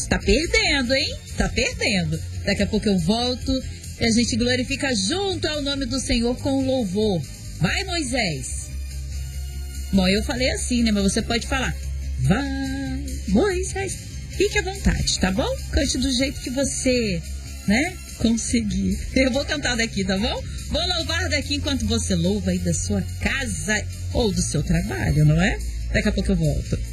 Está perdendo, hein? Está perdendo. Daqui a pouco eu volto e a gente glorifica junto ao nome do Senhor com louvor. Vai, Moisés. Bom, eu falei assim, né? Mas você pode falar. Vai, Moisés. Fique à vontade, tá bom? Cante do jeito que você, né, conseguir. Eu vou cantar daqui, tá bom? Vou louvar daqui enquanto você louva aí da sua casa ou do seu trabalho, não é? Daqui a pouco eu volto.